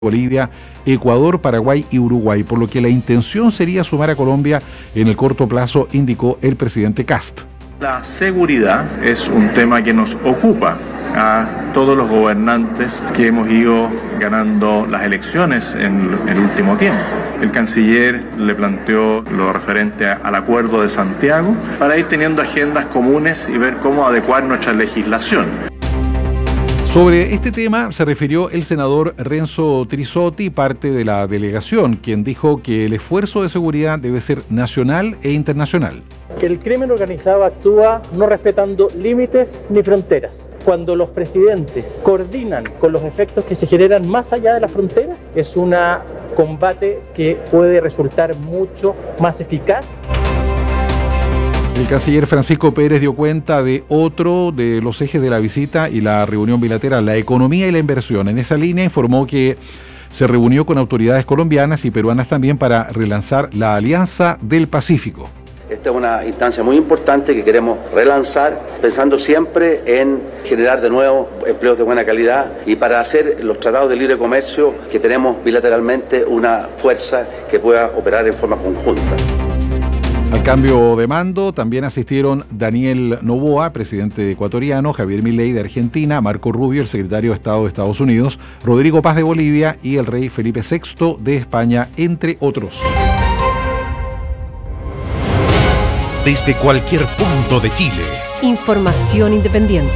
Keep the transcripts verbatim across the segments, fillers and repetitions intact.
Bolivia, Ecuador, Paraguay y Uruguay, por lo que la intención sería sumar a Colombia en el corto plazo, indicó el presidente Kast. La seguridad es un tema que nos ocupa a todos los gobernantes que hemos ido ganando las elecciones en el último tiempo. El canciller le planteó lo referente al Acuerdo de Santiago para ir teniendo agendas comunes y ver cómo adecuar nuestra legislación. Sobre este tema se refirió el senador Renzo Trisotti, parte de la delegación, quien dijo que el esfuerzo de seguridad debe ser nacional e internacional. El crimen organizado actúa no respetando límites ni fronteras. Cuando los presidentes coordinan con los efectos que se generan más allá de las fronteras, es un combate que puede resultar mucho más eficaz. El canciller Francisco Pérez dio cuenta de otro de los ejes de la visita y la reunión bilateral, la economía y la inversión. En esa línea informó que se reunió con autoridades colombianas y peruanas también para relanzar la Alianza del Pacífico. Esta es una instancia muy importante que queremos relanzar, pensando siempre en generar de nuevo empleos de buena calidad y para hacer los tratados de libre comercio que tenemos bilateralmente una fuerza que pueda operar en forma conjunta. Al cambio de mando también asistieron Daniel Noboa, presidente ecuatoriano, Javier Milei de Argentina, Marco Rubio, el secretario de Estado de Estados Unidos, Rodrigo Paz de Bolivia y el rey Felipe sexto de España, entre otros. Desde cualquier punto de Chile. Información independiente.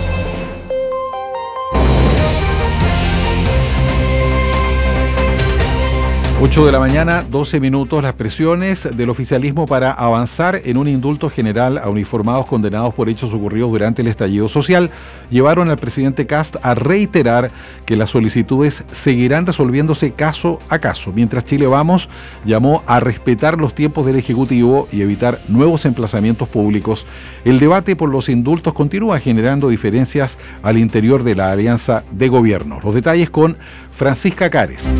ocho de la mañana, doce minutos. Las presiones del oficialismo para avanzar en un indulto general a uniformados condenados por hechos ocurridos durante el estallido social llevaron al presidente Kast a reiterar que las solicitudes seguirán resolviéndose caso a caso. Mientras Chile Vamos llamó a respetar los tiempos del Ejecutivo y evitar nuevos emplazamientos públicos, el debate por los indultos continúa generando diferencias al interior de la alianza de gobierno. Los detalles con Francisca Cares.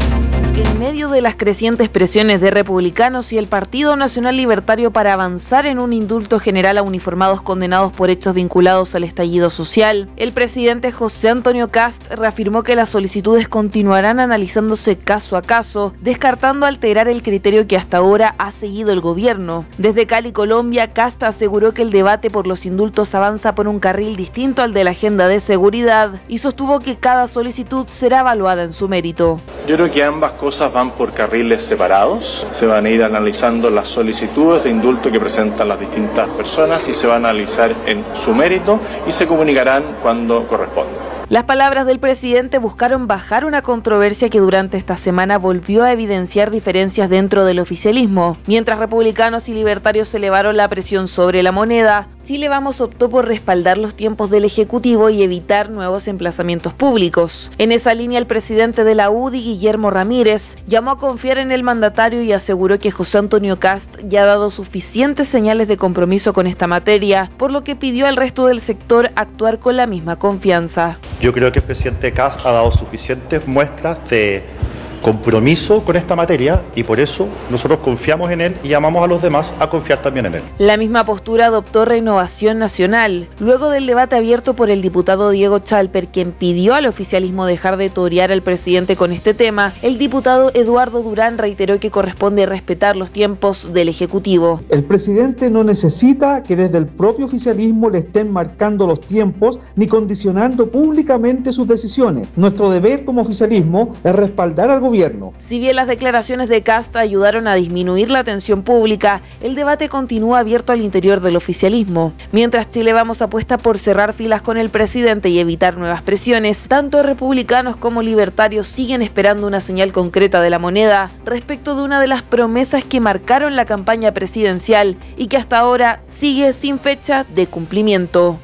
En medio de las crecientes presiones de republicanos y el Partido Nacional Libertario para avanzar en un indulto general a uniformados condenados por hechos vinculados al estallido social, el presidente José Antonio Kast reafirmó que las solicitudes continuarán analizándose caso a caso, descartando alterar el criterio que hasta ahora ha seguido el gobierno. Desde Cali, Colombia, Kast aseguró que el debate por los indultos avanza por un carril distinto al de la agenda de seguridad y sostuvo que cada solicitud será evaluada en su mérito. Yo creo que ambas cosas van por carriles separados. Se van a ir analizando las solicitudes de indulto que presentan las distintas personas y se van a analizar en su mérito y se comunicarán cuando corresponda. Las palabras del presidente buscaron bajar una controversia que durante esta semana volvió a evidenciar diferencias dentro del oficialismo. Mientras republicanos y libertarios elevaron la presión sobre la moneda, Chile Vamos optó por respaldar los tiempos del Ejecutivo y evitar nuevos emplazamientos públicos. En esa línea, el presidente de la U D I, Guillermo Ramírez, llamó a confiar en el mandatario y aseguró que José Antonio Kast ya ha dado suficientes señales de compromiso con esta materia, por lo que pidió al resto del sector actuar con la misma confianza. Yo creo que el presidente Kast ha dado suficientes muestras de compromiso con esta materia y por eso nosotros confiamos en él y llamamos a los demás a confiar también en él. La misma postura adoptó Renovación Nacional, luego del debate abierto por el diputado Diego Chalper, quien pidió al oficialismo dejar de torear al presidente con este tema. El diputado Eduardo Durán reiteró que corresponde respetar los tiempos del Ejecutivo. El presidente no necesita que desde el propio oficialismo le estén marcando los tiempos ni condicionando públicamente sus decisiones. Nuestro deber como oficialismo es respaldar al gobierno. Si bien las declaraciones de Kast ayudaron a disminuir la tensión pública, el debate continúa abierto al interior del oficialismo. Mientras Chile Vamos apuesta por cerrar filas con el presidente y evitar nuevas presiones, tanto republicanos como libertarios siguen esperando una señal concreta de la moneda respecto de una de las promesas que marcaron la campaña presidencial y que hasta ahora sigue sin fecha de cumplimiento.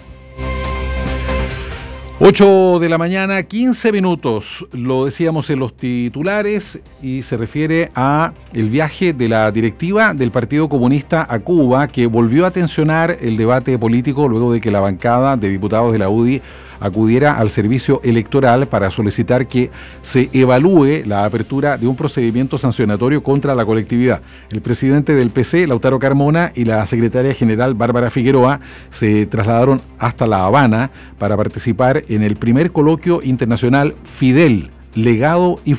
ocho de la mañana, quince minutos, lo decíamos en los titulares y se refiere a el viaje de la directiva del Partido Comunista a Cuba, que volvió a tensionar el debate político luego de que la bancada de diputados de la U D I acudiera al servicio electoral para solicitar que se evalúe la apertura de un procedimiento sancionatorio contra la colectividad. El presidente del P C, Lautaro Carmona, y la secretaria general, Bárbara Figueroa, se trasladaron hasta La Habana para participar en el primer coloquio internacional Fidel, legado